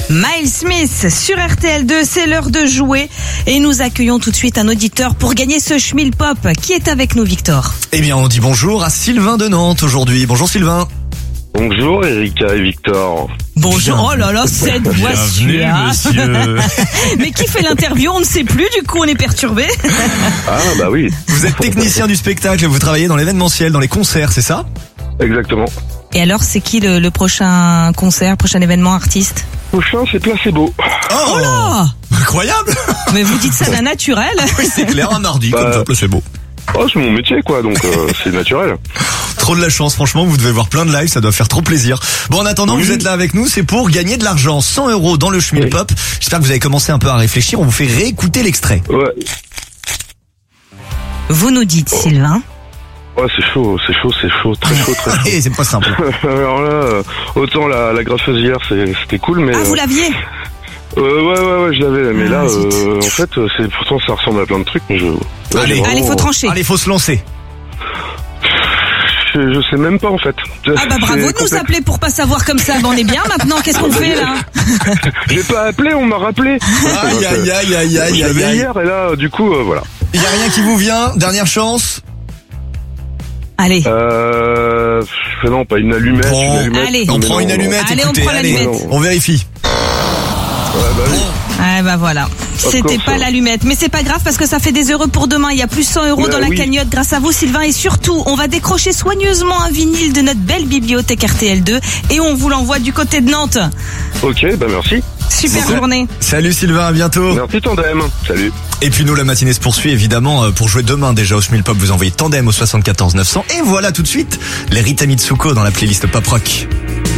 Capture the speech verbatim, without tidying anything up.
Miles Smith sur R T L deux, c'est l'heure de jouer et nous accueillons tout de suite un auditeur pour gagner ce Schmil Pop. Qui est avec nous, Victor? Eh bien, on dit bonjour à Sylvain de Nantes aujourd'hui. Bonjour Sylvain. Bonjour Erika et Victor. Bonjour, oh là là, cette voix suave. Monsieur. Mais qui fait l'interview? On ne sait plus, du coup on est perturbé. Ah bah oui. Vous êtes technicien du spectacle, vous travaillez dans l'événementiel, dans les concerts, c'est ça? Exactement. Et alors, c'est qui le, le prochain concert, prochain événement artiste? Prochain, c'est Placebo. Oh, Oh là! Incroyable. Mais vous dites ça d'un naturel. Oui, c'est clair, un mardi, Bah, comme ça, placebo. Oh, c'est mon métier quoi, donc euh, c'est naturel. Trop de la chance, franchement, vous devez voir plein de lives, ça doit faire trop plaisir. Bon, en attendant, Oui. vous êtes là avec nous, c'est pour gagner de l'argent, cent euros dans le Schmil Oui. Pop. J'espère que vous avez commencé un peu à réfléchir, on vous fait réécouter l'extrait. Ouais. Vous nous dites, Sylvain. Ouais, c'est chaud, c'est chaud, c'est chaud, très chaud, très chaud. Et c'est pas simple. Alors là, euh, autant la, la graffeuse hier, c'est- c'était cool, mais... Ah, vous euh, l'aviez? euh, ouais, ouais, ouais, je l'avais, mais Ah, là, zut. euh, en fait, euh, c'est pourtant ça ressemble à plein de trucs, mais je... là, Allez. j'ai vraiment- Allez, faut trancher. Allez, faut se lancer. Je, je sais même pas, en fait. Ah bah bravo de nous appeler pour pas savoir comme ça. Bah, on est bien maintenant, qu'est-ce qu'on fait là? J'ai pas appelé, on m'a rappelé. Aïe, aïe, aïe, aïe, Je aïe, aïe, l'avais aïe. hier, et là, du coup, euh, voilà. Il y a rien qui vous vient, dernière chance. Allez, Euh... Non, pas une allumette, Bon. une allumette. Allez. On mais prend non, une non. allumette, Allez, on écoutez, prend allez, l'allumette. on vérifie. Ouais, bah oui. ah bah voilà. C'était course, pas ouais. l'allumette, mais c'est pas grave parce que ça fait des heureux pour demain. Il y a plus cent euros Bah dans la oui. cagnotte grâce à vous, Sylvain, et surtout, on va décrocher soigneusement un vinyle de notre belle bibliothèque R T L deux et on vous l'envoie du côté de Nantes. Ok, bah merci. Super Bon. journée. Salut Sylvain, à bientôt. Merci Tandem. Salut. Et puis nous, la matinée se poursuit évidemment. euh, Pour jouer demain déjà au Schmil Pop, vous envoyez Tandem au soixante-quatorze neuf cents. Et voilà tout de suite les Rita Mitsuko dans la playlist Pop Rock.